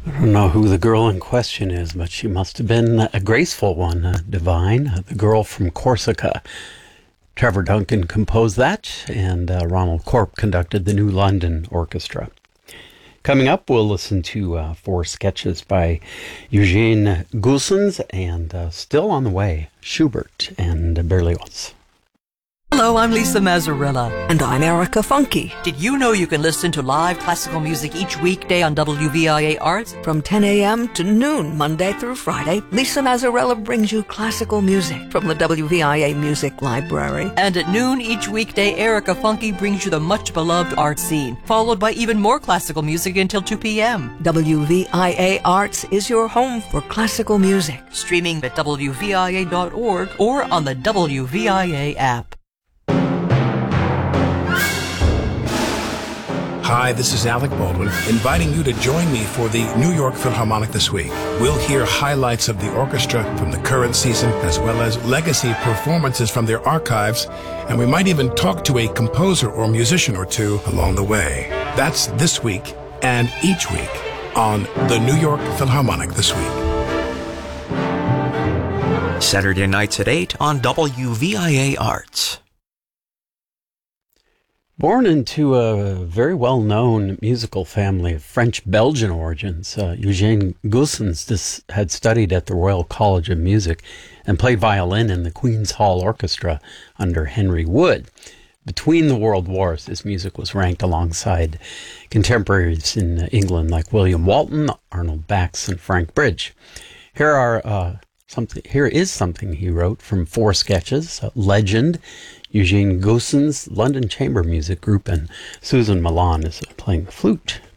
I don't know who the girl in question is, but she must have been a graceful one, divine, the girl from Corsica. Trevor Duncan composed that, and Ronald Corp conducted the New London Orchestra. Coming up, we'll listen to 4 sketches by Eugene Goossens, and still on the way, Schubert and Berlioz. Hello, I'm Lisa Mazzarella. And I'm Erica Funky. Did you know you can listen to live classical music each weekday on WVIA Arts? From 10 a.m. to noon, Monday through Friday, Lisa Mazzarella brings you classical music from the WVIA Music Library. And at noon each weekday, Erica Funky brings you the much-beloved art scene, followed by even more classical music until 2 p.m. WVIA Arts is your home for classical music. Streaming at WVIA.org or on the WVIA app. Hi, this is Alec Baldwin, inviting you to join me for the New York Philharmonic this week. We'll hear highlights of the orchestra from the current season, as well as legacy performances from their archives, and we might even talk to a composer or musician or two along the way. That's this week and each week on the New York Philharmonic this week. Saturday nights at 8 on WVIA Arts. Born into a very well-known musical family of French-Belgian origins, Eugene Goossens had studied at the Royal College of Music and played violin in the Queen's Hall Orchestra under Henry Wood. Between the World Wars, his music was ranked alongside contemporaries in England like William Walton, Arnold Bax, and Frank Bridge. Here is something he wrote from 4 sketches: Legend, Eugene Goossens, London Chamber Music Group, and Susan Milan is playing the flute.